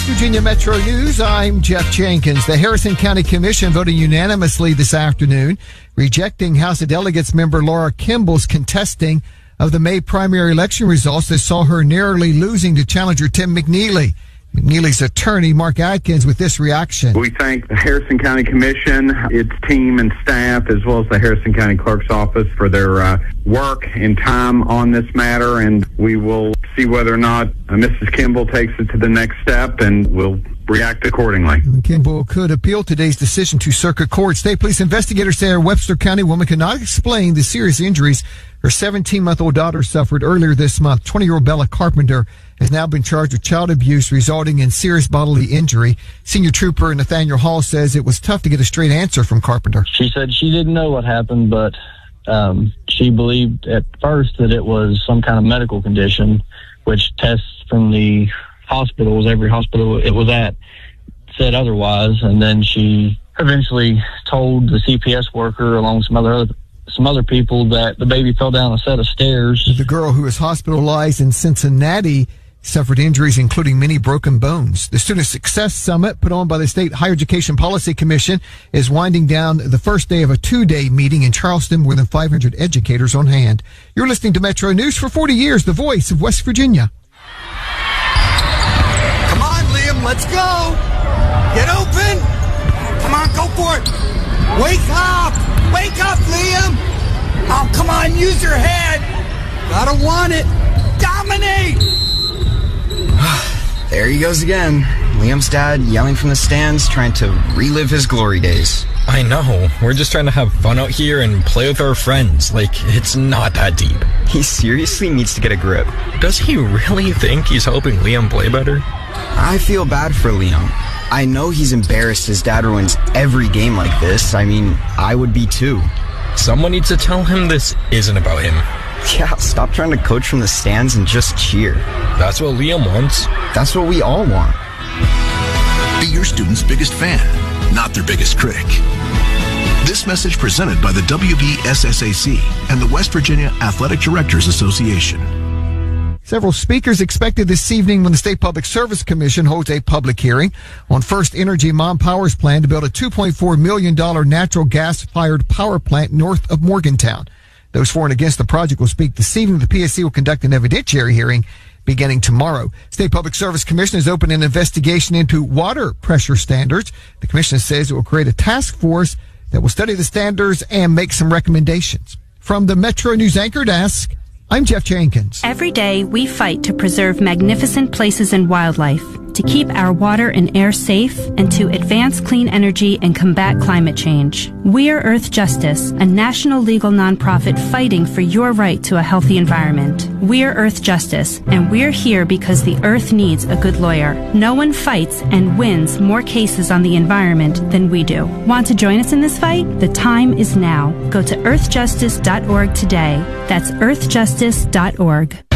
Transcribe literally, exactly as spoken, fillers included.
Virginia Metro News, I'm Jeff Jenkins. The Harrison County Commission voted unanimously this afternoon, rejecting House of Delegates member Laura Kimball's contesting of the May primary election results that saw her narrowly losing to challenger Tim McNeely. McNeely's attorney, Mark Adkins, with this reaction. We thank the Harrison County Commission, its team and staff, as well as the Harrison County Clerk's Office for their uh, work and time on this matter, and we will see whether or not uh, Missus Kimball takes it to the next step, and we'll react accordingly. Kimball could appeal today's decision to circuit court. State police investigators say a Webster County woman could not explain the serious injuries her seventeen-month-old daughter suffered earlier this month. twenty-year-old Bella Carpenter has now been charged with child abuse resulting in serious bodily injury. Senior Trooper Nathaniel Hall says it was tough to get a straight answer from Carpenter. She said she didn't know what happened, but um, she believed at first that it was some kind of medical condition, which tests from the hospitals, every hospital it was at, said otherwise. And then she eventually told the C P S worker, along with some other some other people, that the baby fell down a set of stairs. The girl, who is hospitalized in Cincinnati, suffered injuries including many broken bones. The Student Success Summit, put on by the State Higher Education Policy Commission, is winding down the first day of a two-day meeting in Charleston. More than five hundred educators on hand. You're listening to Metro News. For forty years, the voice of West Virginia. Come on, Liam, let's go. Get open. Come on, go for it. Wake up. Wake up, Liam. Oh, come on, use your head. Gotta want it. Dominate. There he goes again. Liam's dad yelling from the stands, trying to relive his glory days. I know. We're just trying to have fun out here and play with our friends. Like, it's not that deep. He seriously needs to get a grip. Does he really think he's helping Liam play better? I feel bad for Liam. I know he's embarrassed his dad ruins every game like this. I mean, I would be too. Someone needs to tell him this isn't about him. Yeah, stop trying to coach from the stands and just cheer. That's what Liam wants. That's what we all want. Be your student's biggest fan, not their biggest critic. This message presented by the W V S S A C and the West Virginia Athletic Directors Association. Several speakers expected this evening when the State Public Service Commission holds a public hearing on First Energy Mon Power's plan to build a two point four million dollars natural gas-fired power plant north of Morgantown. Those for and against the project will speak this evening. The P S C will conduct an evidentiary hearing beginning tomorrow. State Public Service Commission has opened an investigation into water pressure standards. The commission says it will create a task force that will study the standards and make some recommendations. From the Metro News Anchor Desk, I'm Jeff Jenkins. Every day we fight to preserve magnificent places and wildlife, to keep our water and air safe, and to advance clean energy and combat climate change. We're Earth Justice, a national legal nonprofit fighting for your right to a healthy environment. We're Earth Justice, and we're here because the Earth needs a good lawyer. No one fights and wins more cases on the environment than we do. Want to join us in this fight? The time is now. Go to earth justice dot org today. That's earth justice dot org.